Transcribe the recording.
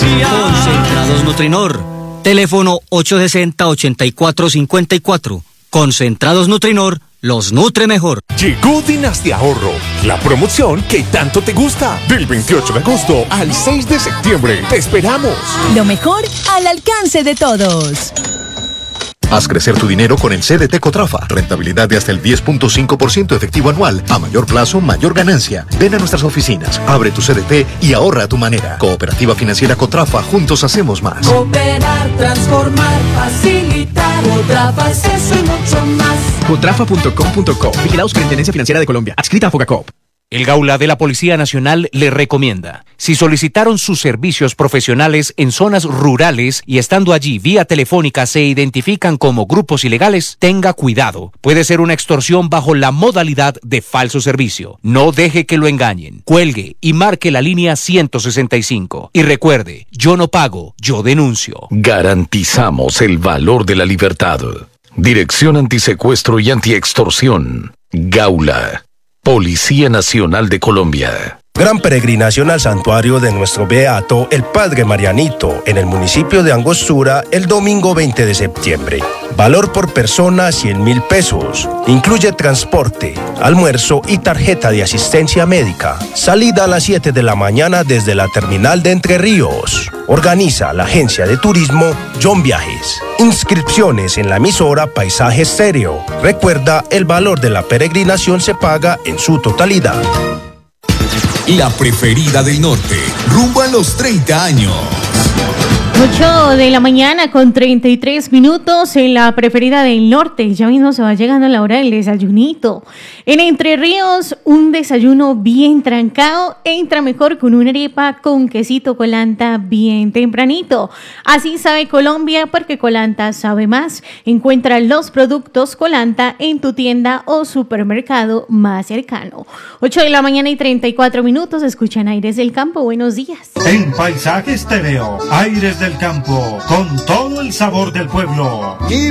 Concentrados Nutrinor. Teléfono 860-8454. Concentrados Nutrinor los nutre mejor. Llegó Dinastia Ahorro, la promoción que tanto te gusta. Del 28 de agosto al 6 de septiembre. ¡Te esperamos! Lo mejor al alcance de todos. Haz crecer tu dinero con el CDT Cotrafa. Rentabilidad de hasta el 10.5% efectivo anual. A mayor plazo, mayor ganancia. Ven a nuestras oficinas, abre tu CDT y ahorra a tu manera. Cooperativa Financiera Cotrafa, juntos hacemos más. Cooperar, transformar, facilitar. Cotrafa es eso y mucho más. Cotrafa.com.co. Vigilado Superintendencia Financiera de Colombia. Adscrita a Fogacop. El Gaula de la Policía Nacional le recomienda, si solicitaron sus servicios profesionales en zonas rurales y estando allí vía telefónica se identifican como grupos ilegales, tenga cuidado. Puede ser una extorsión bajo la modalidad de falso servicio. No deje que lo engañen. Cuelgue y marque la línea 165. Y recuerde, yo no pago, yo denuncio. Garantizamos el valor de la libertad. Dirección Antisecuestro y Antiextorsión. Gaula. Policía Nacional de Colombia. Gran peregrinación al santuario de nuestro beato, el Padre Marianito, en el municipio de Angostura, el domingo 20 de septiembre. Valor por persona, 100.000 pesos. Incluye transporte, almuerzo y tarjeta de asistencia médica. Salida a las 7 de la mañana desde la terminal de Entre Ríos. Organiza la agencia de turismo John Viajes. Inscripciones en la emisora Paisaje Estéreo. Recuerda, el valor de la peregrinación se paga en su totalidad. La preferida del norte, rumbo a los 30 años. 8 de la mañana con 33 minutos en la preferida del norte. Ya mismo se va llegando la hora del desayunito. En Entre Ríos, un desayuno bien trancado entra mejor con una arepa con quesito Colanta bien tempranito. Así sabe Colombia porque Colanta sabe más. Encuentra los productos Colanta en tu tienda o supermercado más cercano. 8 de la mañana y 34 minutos. Escuchan Aires del Campo. Buenos días. En Paisaje Estéreo, Aires del Campo, con todo el sabor del pueblo. Y